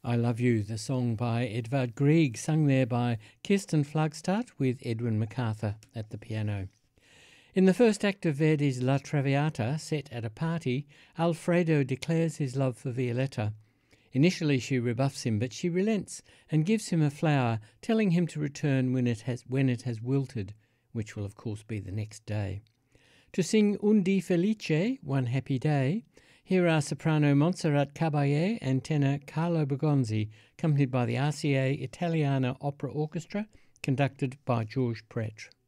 I Love You, the song by Edvard Grieg, sung there by Kirsten Flagstad with Edwin MacArthur at the piano. In the first act of Verdi's La Traviata, set at a party, Alfredo declares his love for Violetta. Initially she rebuffs him, but she relents and gives him a flower, telling him to return when it has wilted, which will of course be the next day. To sing Un di felice, One Happy Day, here are soprano Montserrat Caballé and tenor Carlo Bergonzi, accompanied by the RCA Italiana Opera Orchestra, conducted by Georges Prêtre.